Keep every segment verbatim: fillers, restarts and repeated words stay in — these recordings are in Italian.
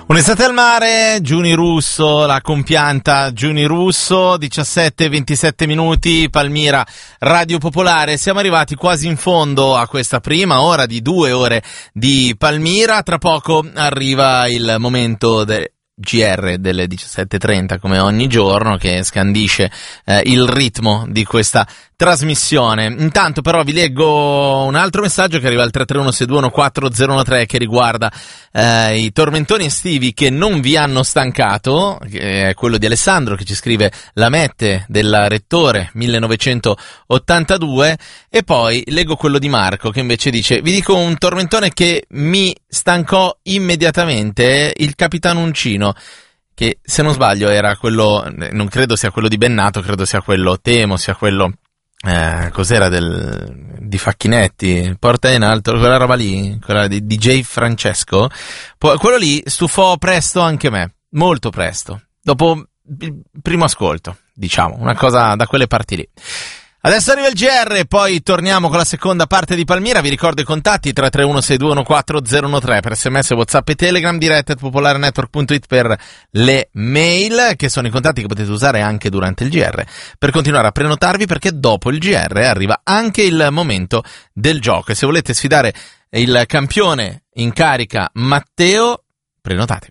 Un'estate al mare, Giuni Russo, la compianta Giuni Russo, diciassette e ventisette minuti, Palmira, Radio Popolare. Siamo arrivati quasi in fondo a questa prima ora di due ore di Palmira. Tra poco arriva il momento del G R delle diciassette e trenta, come ogni giorno, che scandisce eh, il ritmo di questa trasmissione. Intanto però vi leggo un altro messaggio che arriva al tre tre uno sei due uno quattro zero uno tre, che riguarda eh, i tormentoni estivi che non vi hanno stancato, che è quello di Alessandro, che ci scrive la Mette della Rettore millenovecentottantadue, e poi leggo quello di Marco, che invece dice: vi dico un tormentone che mi stancò immediatamente, il Capitano Uncino, che se non sbaglio era quello, non credo sia quello di Bennato, credo sia quello, temo sia quello, eh, cos'era del, di Facchinetti, Porta in alto, quella roba lì, quella di D J Francesco, poi, quello lì stufò presto anche me, molto presto, dopo il primo ascolto, diciamo, una cosa da quelle parti lì. Adesso arriva il G R, poi torniamo con la seconda parte di Palmira. Vi ricordo i contatti: tre tre uno sei due uno quattro zero uno tre per sms, WhatsApp e Telegram, diretta at popolarenetwork punto it per le mail, che sono i contatti che potete usare anche durante il G R per continuare a prenotarvi, perché dopo il G R arriva anche il momento del gioco, e se volete sfidare il campione in carica Matteo, prenotatevi.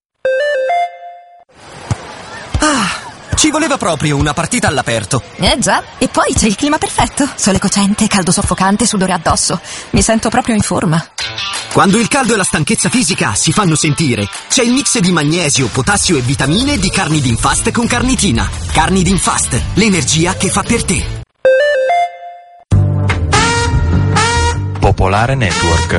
Ah! Ci voleva proprio una partita all'aperto. Eh già, e poi c'è il clima perfetto. Sole cocente, caldo soffocante, sudore addosso. Mi sento proprio in forma. Quando il caldo e la stanchezza fisica si fanno sentire, c'è il mix di magnesio, potassio e vitamine di Carnidin Fast con carnitina. Carnidin Fast, l'energia che fa per te. Popolare Network.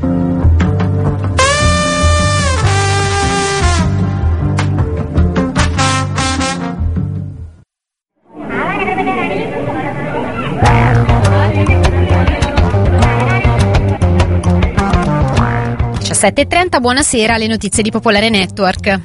diciassette e trenta, buonasera, le notizie di Popolare Network.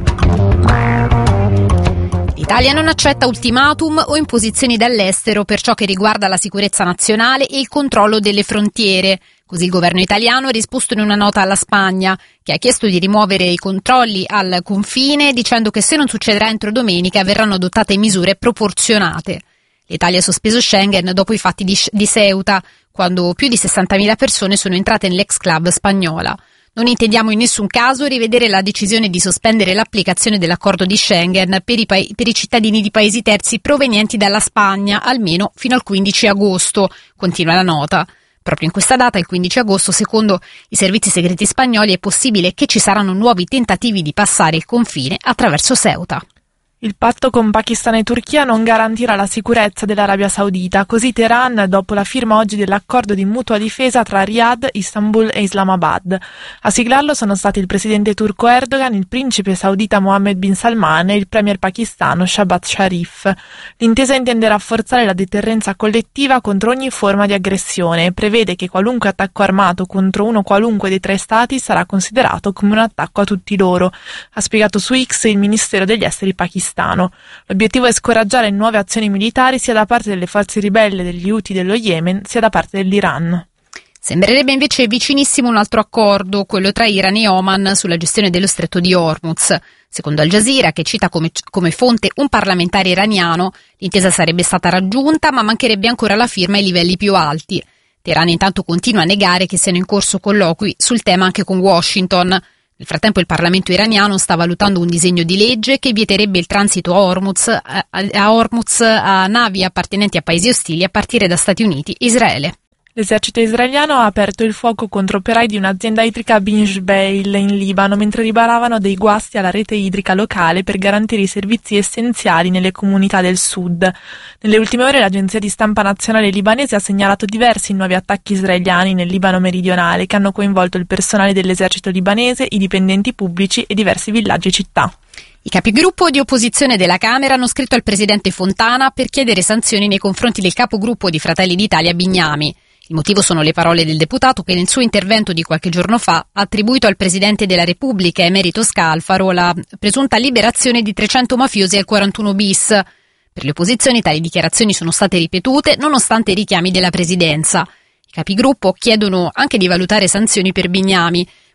L'Italia non accetta ultimatum o imposizioni dall'estero per ciò che riguarda la sicurezza nazionale e il controllo delle frontiere. Così il governo italiano ha risposto in una nota alla Spagna, che ha chiesto di rimuovere i controlli al confine, dicendo che se non succederà entro domenica verranno adottate misure proporzionate. L'Italia ha sospeso Schengen dopo i fatti di, di Ceuta, quando più di sessantamila persone sono entrate nell'ex club spagnola. Non intendiamo in nessun caso rivedere la decisione di sospendere l'applicazione dell'accordo di Schengen per i, pa- per i cittadini di paesi terzi provenienti dalla Spagna, almeno fino al quindici agosto, continua la nota. Proprio in questa data, il quindici agosto, secondo i servizi segreti spagnoli, è possibile che ci saranno nuovi tentativi di passare il confine attraverso Ceuta. Il patto con Pakistan e Turchia non garantirà la sicurezza dell'Arabia Saudita, così Teheran dopo la firma oggi dell'accordo di mutua difesa tra Riyadh, Istanbul e Islamabad. A siglarlo sono stati il presidente turco Erdogan, il principe saudita Mohammed bin Salman e il premier pakistano Shahbaz Sharif. L'intesa intende rafforzare la deterrenza collettiva contro ogni forma di aggressione e prevede che qualunque attacco armato contro uno qualunque dei tre stati sarà considerato come un attacco a tutti loro, ha spiegato su X il Ministero degli Esteri pakistano. L'obiettivo è scoraggiare nuove azioni militari sia da parte delle forze ribelle degli Houthi dello Yemen sia da parte dell'Iran. Sembrerebbe invece vicinissimo un altro accordo, quello tra Iran e Oman sulla gestione dello stretto di Hormuz. Secondo Al Jazeera, che cita come, come fonte un parlamentare iraniano, l'intesa sarebbe stata raggiunta, ma mancherebbe ancora la firma ai livelli più alti. Teheran intanto continua a negare che siano in corso colloqui sul tema anche con Washington. Nel frattempo il Parlamento iraniano sta valutando un disegno di legge che vieterebbe il transito a Hormuz, a, a Hormuz a navi appartenenti a paesi ostili a partire da Stati Uniti e Israele. L'esercito israeliano ha aperto il fuoco contro operai di un'azienda idrica a Bin Jbeil in Libano mentre riparavano dei guasti alla rete idrica locale per garantire i servizi essenziali nelle comunità del sud. Nelle ultime ore l'agenzia di stampa nazionale libanese ha segnalato diversi nuovi attacchi israeliani nel Libano meridionale che hanno coinvolto il personale dell'esercito libanese, i dipendenti pubblici e diversi villaggi e città. I capigruppo di opposizione della Camera hanno scritto al presidente Fontana per chiedere sanzioni nei confronti del capogruppo di Fratelli d'Italia Bignami. Il motivo sono le parole del deputato che nel suo intervento di qualche giorno fa ha attribuito al Presidente della Repubblica, Emerito Scalfaro, la presunta liberazione di trecento mafiosi al quarantuno bis. Per le opposizioni tali dichiarazioni sono state ripetute nonostante i richiami della Presidenza. I capigruppo chiedono anche di valutare sanzioni per Bignami.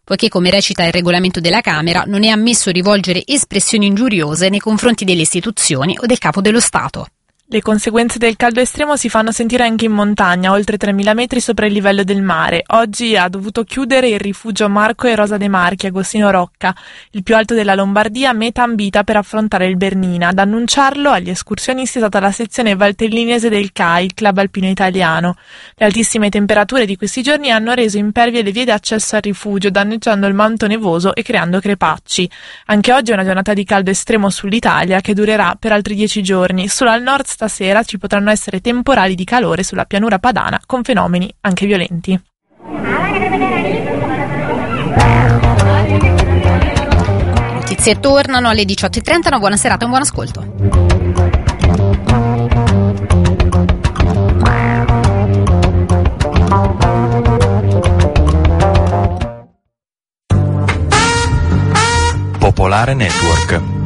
poiché, come recita il regolamento della Camera, non è ammesso rivolgere espressioni ingiuriose nei confronti delle istituzioni o del capo dello Stato. Le conseguenze del caldo estremo si fanno sentire anche in montagna, oltre tremila metri sopra il livello del mare. Oggi ha dovuto chiudere il rifugio Marco e Rosa de Marchi, Agostino Rocca, il più alto della Lombardia, meta ambita per affrontare il Bernina. Ad annunciarlo agli escursionisti è stata la sezione valtellinese del C A I, il club alpino italiano. Le altissime temperature di questi giorni hanno reso impervie le vie d'accesso al rifugio, danneggiando il manto nevoso e creando crepacci. Anche oggi è una giornata di caldo estremo sull'Italia che durerà per altri dieci giorni. Solo al nord stasera ci potranno essere temporali di calore sulla pianura padana con fenomeni anche violenti. Notizie tornano alle diciotto e trenta, una buona serata e un buon ascolto. Popolare Network.